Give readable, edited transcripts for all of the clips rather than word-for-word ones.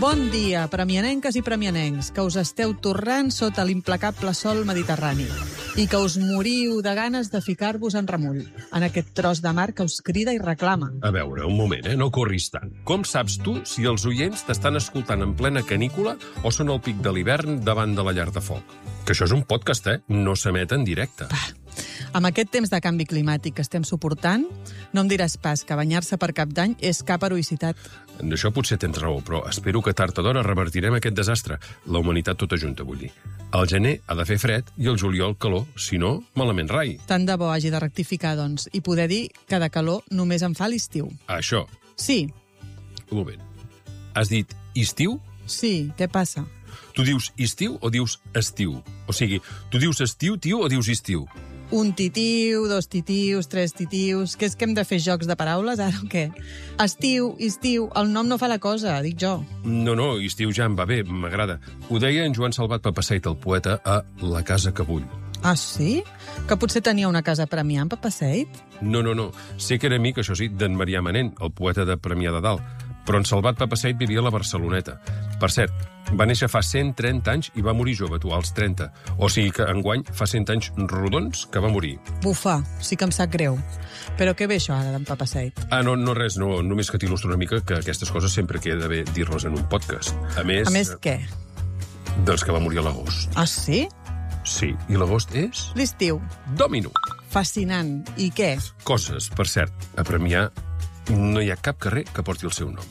Bon dia, premianenques i premianencs, que us esteu torrant sota l'implacable sol mediterrani i que us moriu de ganes de ficar-vos en remull, en aquest tros de mar que us crida i reclama. A veure, un moment, no corris tant. Com saps tu si els oients t'estan escoltant en plena canícula o són al pic de l'hivern davant de la llar de foc? Que això és un podcast, No s'emet en directe. Amb aquest temps de canvi climàtic que estem suportant, no em diràs pas que banyar-se per Cap d'Any és cap heroïcitat. D'això potser tens raó, però espero que tard o d'hora revertirem aquest desastre. La humanitat tota junta, vull dir. Al gener ha de fer fred i al juliol calor, si no, malament rai. Tant de bo hagi de rectificar, doncs, i poder dir que de calor només en fa l'estiu. Això. Sí. Un moment. Has dit estiu? Sí, què passa? Tu dius estiu o dius estiu? O sigui, tu dius estiu, tio, o dius estiu? Un titiu, dos titius, tres titius... Què és que hem de fer jocs de paraules, ara o què? Estiu, el nom no fa la cosa, dic jo. No, estiu ja em va bé, m'agrada. Ho deia en Joan Salvat Papaseit, el poeta, a La casa que vull. Ah, sí? Que potser tenia una casa a Premià, en Papaseit? No. Sé que era amic, això sí, d'en Marià Manent, el poeta de Premià de Dalt. Però en Salvat Papaseit vivia a la Barceloneta. Per cert, va néixer fa 130 anys i va morir jove, tu, als 30. O sigui que enguany fa 100 anys rodons que va morir. Bufa, sí que em sap greu. Però què ve això ara d'en Papaseit? No, res, només que t'il·lustro una mica que aquestes coses sempre queda bé dir-les en un podcast. A més què? Doncs que va morir a l'agost. Ah, sí? Sí, i l'agost és? L'estiu. Domino. Fascinant. I què? Coses, per cert, a Premià no hi ha cap carrer que porti el seu nom.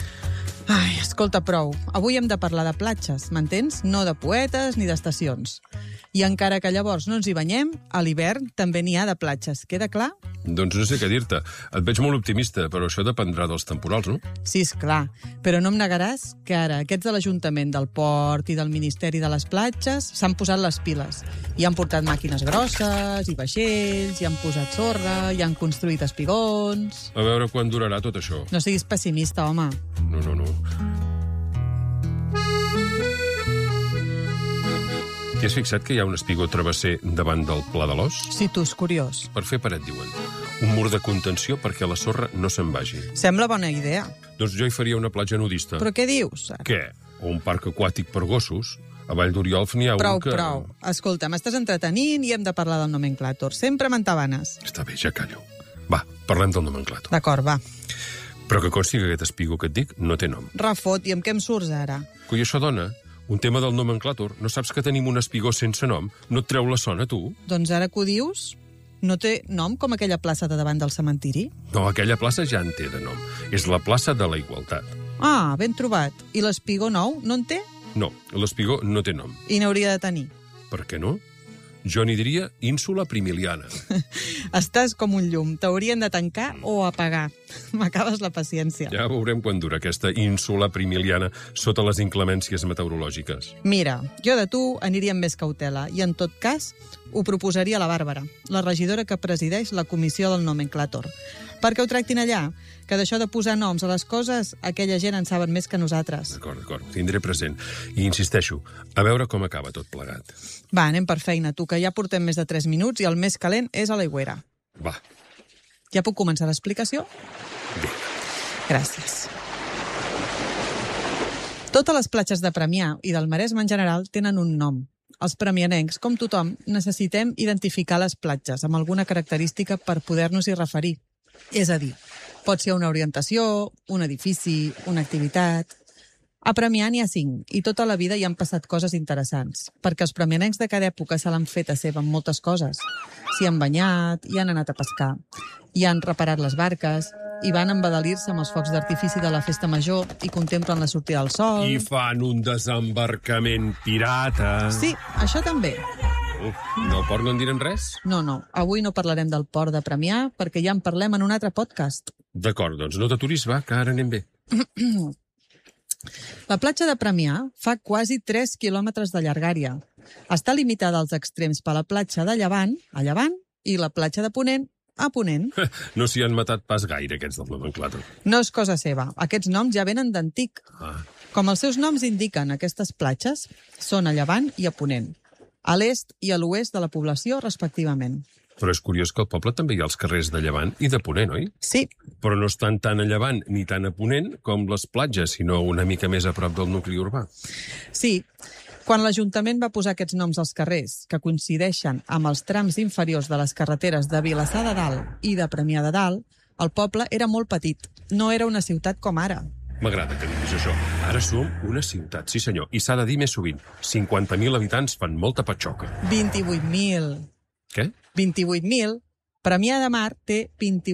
Ai, escolta, prou. Avui hem de parlar de platges, m'entens? No de poetes ni d'estacions. I encara que llavors no ens hi banyem, a l'hivern també n'hi ha de platges. Queda clar? Doncs no sé què dir-te. Et veig molt optimista, però això dependrà dels temporals, no? Sí, esclar. Però no em negaràs que ara aquests de l'Ajuntament del Port i del Ministeri de les Platges s'han posat les piles. I han portat màquines grosses i vaixells, i han posat sorra, i han construït espigons... A veure quan durarà tot això. No siguis pessimista, home. No. T'hi has fixat que hi ha un espigó travesser davant del Pla de l'Os? Si tu és curiós. Per fer paret, diuen. Un mur de contenció perquè la sorra no se'n vagi. Sembla bona idea. Doncs jo hi faria una platja nudista. Però què dius? Què? O un parc aquàtic per gossos. A Vall d'Oriol n'hi ha un que... Prou. Escolta, m'estàs entretenint i hem de parlar del nomenclàtor. Sempre m'entabanes. Està bé, ja callo. Va, parlem del nomenclàtor. D'acord, va. Però que consti que aquest espigó que et dic no té nom. Refot, i amb què em surts ara? Coi, això, dona, un tema del nomenclàtor. No saps que tenim un espigó sense nom? No et treu la son, a tu? Doncs ara que ho dius, no té nom com aquella plaça de davant del cementiri? No, aquella plaça ja en té de nom. És la plaça de la Igualtat. Ah, ben trobat. I l'espigó nou no en té? No, l'espigó no té nom. I n'hauria de tenir. Per què no? Jo n'hi diria ínsula primiliana. Estàs com un llum. T'haurien de tancar o apagar. M'acabes la paciència. Ja veurem quan dura aquesta ínsula primiliana sota les inclemències meteorològiques. Mira, jo de tu aniria amb més cautela i, en tot cas, ho proposaria a la Bàrbara, la regidora que presideix la comissió del nomenclàtor. Perquè ho tractin allà, que d'això de posar noms a les coses, aquella gent en saben més que nosaltres. D'acord, tindré present. I insisteixo, a veure com acaba tot plegat. Va, anem per feina, tu, que ja portem més de 3 minuts i el més calent és a l'aigüera. Va. Ja puc començar l'explicació? Bé. Gràcies. Totes les platges de Premià i del Maresme en general tenen un nom. Els premianencs, com tothom, necessitem identificar les platges amb alguna característica per poder-nos-hi referir. És a dir, pot ser una orientació, un edifici, una activitat... A Premià n'hi ha 5, i tota la vida hi han passat coses interessants, perquè els premianencs de cada època se l'han fet a seva amb moltes coses. S'hi han banyat, hi han anat a pescar, hi han reparat les barques, i van embadalir-se amb els focs d'artifici de la festa major i contemplen la sortida del sol... I fan un desembarcament pirata. Sí, això també. Del port no en direm res? No, avui no parlarem del port de Premià, perquè ja en parlem en un altre podcast. D'acord, doncs no t'aturis, va, que ara anem bé. La platja de Premià fa quasi 3 quilòmetres de llargària. Està limitada als extrems per la platja de Llevant, a llevant, i la platja de Ponent, a Ponent. No s'hi han matat pas gaire, aquests del nomenclàtor. No és cosa seva. Aquests noms ja venen d'antic. Com els seus noms indiquen, aquestes platges són a llevant i a Ponent, a l'est i a l'oest de la població, respectivament. Però és curiós que al poble també hi ha els carrers de Llevant i de Ponent, oi? Sí, Però no estan tan a Llevant ni tan a Ponent com les platges, sinó una mica més a prop del nucli urbà. sí. Quan l'Ajuntament va posar aquests noms als carrers, que coincideixen amb els trams inferiors de les carreteres de Vilassar de Dalt i de Premià de Dalt, el poble era molt petit. No era una ciutat com ara. M'agrada que diguis això. Ara som una ciutat, sí senyor, i s'ha de dir més sovint. 50.000 habitants fan molta patxoca. 28.000. Què? 28.000. Premià de Mar té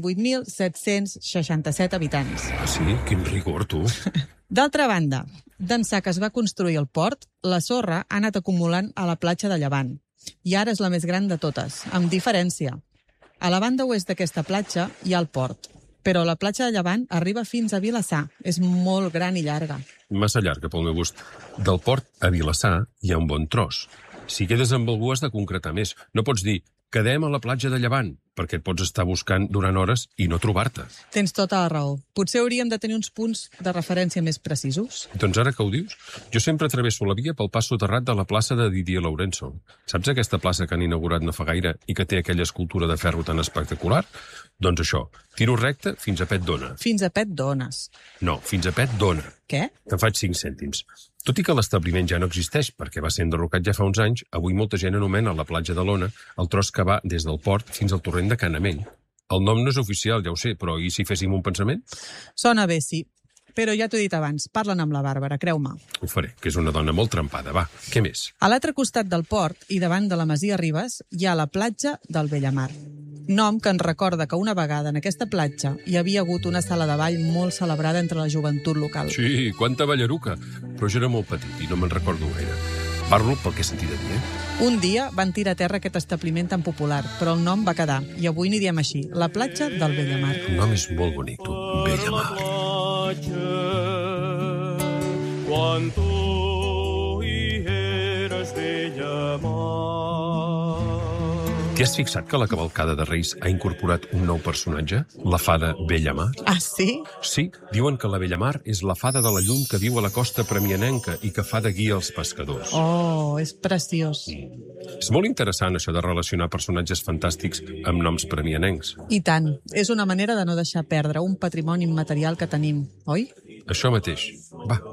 28.767 habitants. Ah, sí? Quin rigor, tu. D'altra banda, d'ençà que es va construir el port, la sorra ha anat acumulant a la platja de Llevant. I ara és la més gran de totes, amb diferència. A la banda oest d'aquesta platja hi ha el port, però la platja de Llevant arriba fins a Vilassar. És molt gran i llarga. Massa llarga pel meu gust. Del port a Vilassar hi ha un bon tros. Si quedes amb algú has de concretar més. No pots dir, quedem a la platja de Llevant, perquè et pots estar buscant durant hores i no trobar-te. Tens tota la raó. Potser hauríem de tenir uns punts de referència més precisos. Doncs ara que ho dius, jo sempre travesso la via pel pas soterrat de la plaça de Didier Lourenço. Saps aquesta plaça que han inaugurat no fa gaire i que té aquella escultura de ferro tan espectacular? Doncs això, tiro recte fins a Pet Dona. Fins a Pet Dones. No, fins a Pet Dona. Què? Te'n faig 5 cèntims. Tot i que l'establiment ja no existeix perquè va ser enderrocat ja fa uns anys, avui molta gent anomena la platja de l'Ona el tros que va des del port fins al torrent de Canamell. El nom no és oficial, ja ho sé, però i si féssim un pensament? Sona bé, sí. Però ja t'ho he dit abans, parlen amb la Bàrbara, creu-me. Ho faré, que és una dona molt trempada. Va, què més? A l'altre costat del port i davant de la Masia Ribes hi ha la platja del Bellamar. Nom que ens recorda que una vegada en aquesta platja hi havia hagut una sala de ball molt celebrada entre la joventut local. Sí, quanta ballaruca! Però jo era molt petit i no me'n recordo gaire. Parlo pel que he sentit a dir, Un dia van tirar a terra aquest establiment tan popular, però el nom va quedar, i avui n'hi diem així, la platja del Bellamar. El nom és molt bonic, tu. Bellamar. Quan tu hi eres Bellamar. T'hi has fixat que la cavalcada de Reis ha incorporat un nou personatge? La fada Bellamar? Ah, sí? Sí, diuen que la Bellamar és la fada de la llum que viu a la costa premianenca i que fa de guia als pescadors. Oh, és preciós. És molt interessant això de relacionar personatges fantàstics amb noms premianencs. I tant. És una manera de no deixar perdre un patrimoni immaterial que tenim, oi? Això mateix. Va,